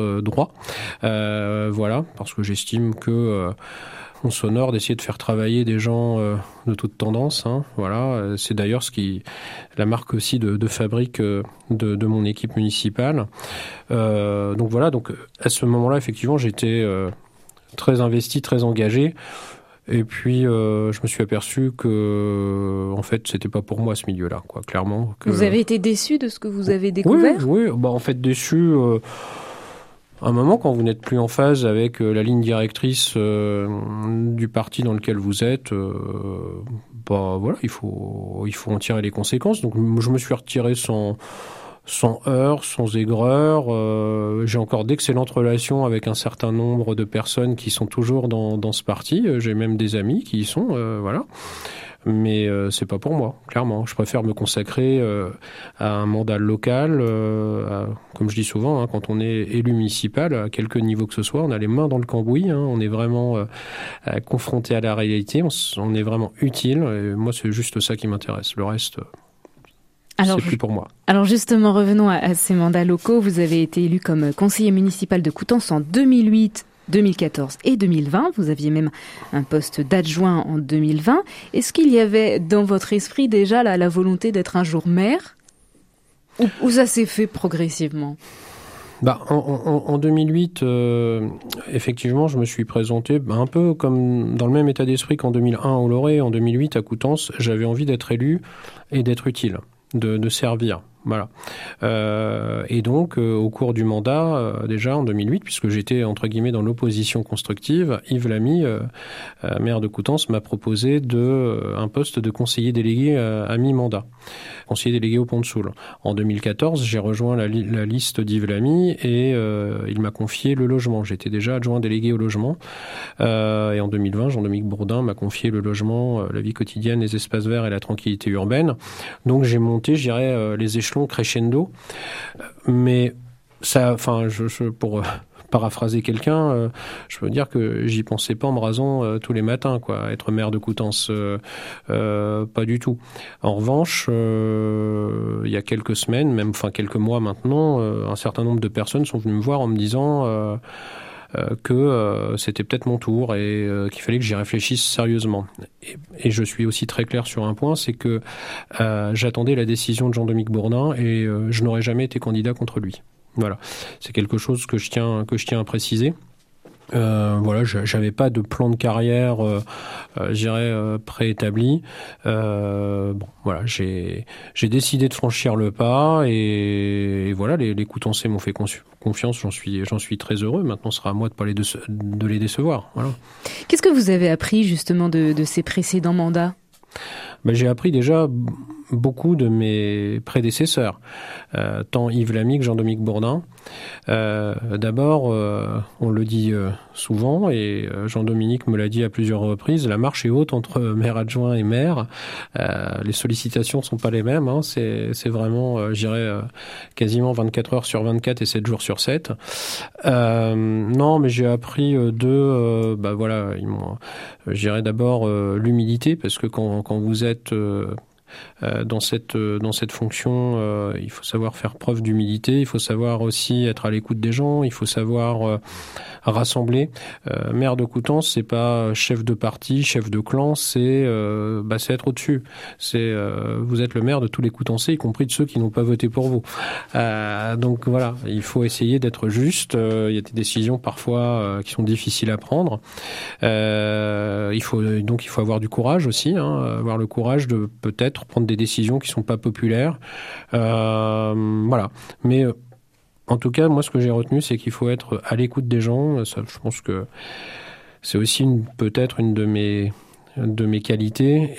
droit. Voilà, parce que j'estime que on s'honore d'essayer de faire travailler des gens de toute tendance. Voilà, c'est d'ailleurs la marque aussi de fabrique de mon équipe municipale. Donc voilà, donc à ce moment-là, effectivement, j'étais très investi, très engagé. Et puis, je me suis aperçu que, en fait, c'était pas pour moi ce milieu-là, quoi, clairement. Vous avez été déçu de ce que vous avez découvert ? Oui, en fait, déçu. À un moment, quand vous n'êtes plus en phase avec la ligne directrice du parti dans lequel vous êtes, voilà, il faut en tirer les conséquences. Donc, je me suis retiré sans heurts, sans aigreur. J'ai encore d'excellentes relations avec un certain nombre de personnes qui sont toujours dans ce parti. J'ai même des amis qui y sont, voilà. Mais c'est pas pour moi, clairement. Je préfère me consacrer à un mandat local. Comme je dis souvent, quand on est élu municipal, à quelque niveau que ce soit, on a les mains dans le cambouis. On est vraiment confronté à la réalité. On est vraiment utile. Et moi, c'est juste ça qui m'intéresse. Le reste... c'est plus pour moi. Alors justement, revenons à ces mandats locaux. Vous avez été élu comme conseiller municipal de Coutances en 2008, 2014 et 2020. Vous aviez même un poste d'adjoint en 2020. Est-ce qu'il y avait dans votre esprit déjà la volonté d'être un jour maire ? Ou ça s'est fait progressivement ? En 2008, effectivement, je me suis présenté un peu comme dans le même état d'esprit qu'en 2001 au Loré. En 2008, à Coutances, j'avais envie d'être élu et d'être utile. De servir, voilà. Et donc, au cours du mandat, déjà en 2008, puisque j'étais entre guillemets dans l'opposition constructive, Yves Lamy, maire de Coutances, m'a proposé un poste de conseiller délégué à mi-mandat, conseiller délégué au Pont-de-Soule. En 2014, j'ai rejoint la liste d'Yves Lamy et il m'a confié le logement. J'étais déjà adjoint délégué au logement. Et en 2020, Jean-Dominique Bourdin m'a confié le logement, la vie quotidienne, les espaces verts et la tranquillité urbaine. Donc j'ai monté, je dirais, les échelons crescendo. Mais ça, pour paraphraser quelqu'un, je peux dire que j'y pensais pas en me rasant tous les matins, quoi. Être maire de Coutances, pas du tout. En revanche, il y a quelques semaines, quelques mois maintenant, un certain nombre de personnes sont venues me voir en me disant que c'était peut-être mon tour et qu'il fallait que j'y réfléchisse sérieusement. Et je suis aussi très clair sur un point, c'est que j'attendais la décision de Jean-Dominique Bourdin et je n'aurais jamais été candidat contre lui. Voilà, c'est quelque chose que je tiens à préciser. Voilà, j'avais pas de plan de carrière, je dirais préétabli. Voilà, j'ai décidé de franchir le pas et voilà, les Coutançais m'ont fait confiance. J'en suis très heureux. Maintenant, ce sera à moi de les décevoir. Voilà. Qu'est-ce que vous avez appris justement de ces précédents mandats ? J'ai appris déjà beaucoup de mes prédécesseurs, tant Yves Lamy que Jean-Dominique Bourdin. D'abord, on le dit souvent, et Jean-Dominique me l'a dit à plusieurs reprises, la marche est haute entre maire adjoint et maire. Les sollicitations ne sont pas les mêmes. C'est vraiment, je dirais, quasiment 24 heures sur 24 et 7 jours sur 7. Non, mais j'ai appris voilà, je dirais d'abord l'humilité, parce que quand vous êtes dans cette fonction, il faut savoir faire preuve d'humilité, il faut savoir aussi être à l'écoute des gens, il faut savoir rassembler. Maire de Coutances, c'est pas chef de parti, chef de clan, c'est être au-dessus. Vous êtes le maire de tous les Coutançais, y compris de ceux qui n'ont pas voté pour vous. Donc voilà, il faut essayer d'être juste. Il y a des décisions parfois qui sont difficiles à prendre. Il faut avoir du courage aussi, avoir le courage de peut-être prendre des décisions qui sont pas populaires. Voilà. Mais en tout cas, moi, ce que j'ai retenu, c'est qu'il faut être à l'écoute des gens. Ça, je pense que c'est aussi peut-être une de mes qualités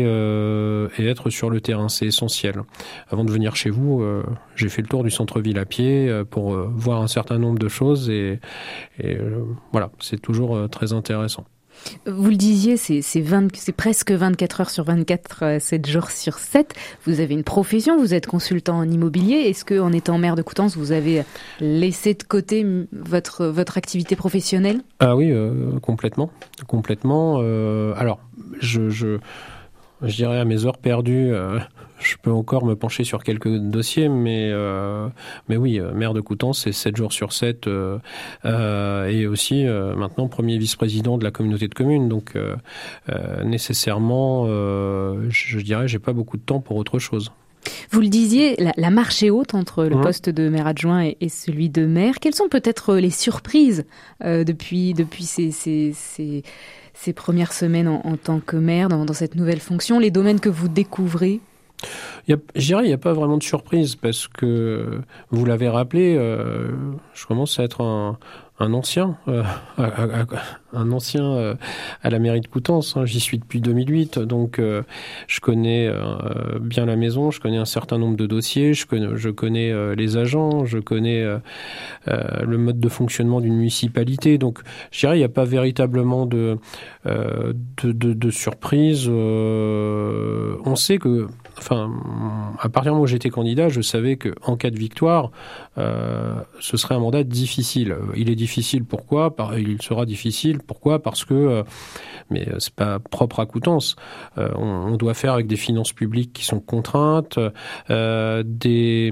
et être sur le terrain, c'est essentiel. Avant de venir chez vous, j'ai fait le tour du centre-ville à pied pour voir un certain nombre de choses et voilà, c'est toujours très intéressant. Vous le disiez, c'est presque 24 heures sur 24, 7 jours sur 7. Vous avez une profession, vous êtes consultant en immobilier. Est-ce qu'en étant maire de Coutances, vous avez laissé de côté votre activité professionnelle ? Ah oui, complètement. Alors, je dirais à mes heures perdues, je peux encore me pencher sur quelques dossiers, mais oui, maire de Coutances, c'est 7 jours sur 7, et aussi maintenant premier vice-président de la communauté de communes. Donc nécessairement, je dirais, j'ai pas beaucoup de temps pour autre chose. Vous le disiez, la marche est haute entre le poste de maire adjoint et celui de maire. Quelles sont peut-être les surprises depuis ces premières semaines en tant que maire, dans cette nouvelle fonction, les domaines que vous découvrez? Je dirais qu'il n'y a pas vraiment de surprise parce que, vous l'avez rappelé, je commence à être un ancien à la mairie de Coutances. J'y suis depuis 2008, donc je connais bien la maison, je connais un certain nombre de dossiers, je connais les agents, je connais le mode de fonctionnement d'une municipalité. Donc je dirais qu'il n'y a pas véritablement de surprise. On sait que, à partir du moment où j'étais candidat, je savais qu'en cas de victoire, ce serait un mandat difficile. Il est difficile, pourquoi ? Il sera difficile, pourquoi ? Parce que, mais c'est pas propre à Coutances, on doit faire avec des finances publiques qui sont contraintes, des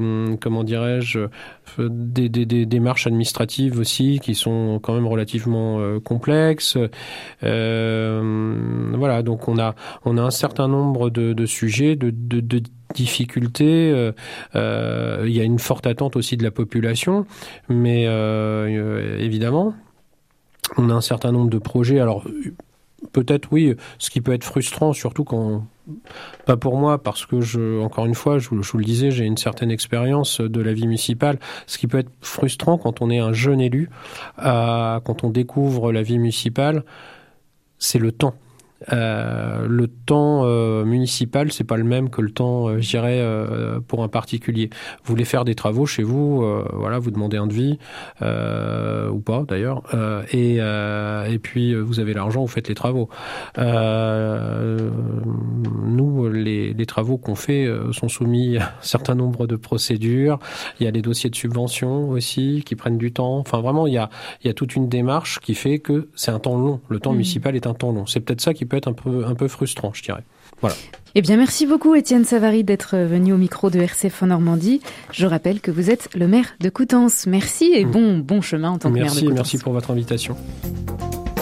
démarches administratives aussi qui sont quand même relativement complexes. Voilà, donc on a un certain nombre de sujets, de difficultés. Il y a une forte attente aussi de la population, mais évidemment, on a un certain nombre de projets. Alors, peut-être, oui, ce qui peut être frustrant, surtout quand... Pas pour moi, parce que encore une fois, je vous le disais, j'ai une certaine expérience de la vie municipale. Ce qui peut être frustrant quand on est un jeune élu, quand on découvre la vie municipale, c'est le temps. Le temps municipal, c'est pas le même que le temps, je dirais, pour un particulier. Vous voulez faire des travaux chez vous, voilà, vous demandez un devis, ou pas d'ailleurs, et puis vous avez l'argent, vous faites les travaux. Nous, les travaux qu'on fait sont soumis à un certain nombre de procédures. Il y a des dossiers de subvention aussi qui prennent du temps. Enfin, vraiment, il y a toute une démarche qui fait que c'est un temps long. Le temps municipal est un temps long. C'est peut-être ça qui peut être un peu frustrant, je dirais. Voilà. Eh bien, merci beaucoup, Étienne Savary, d'être venu au micro de RCF en Normandie. Je rappelle que vous êtes le maire de Coutances. Merci et bon chemin en tant que maire de Coutances. Merci pour votre invitation.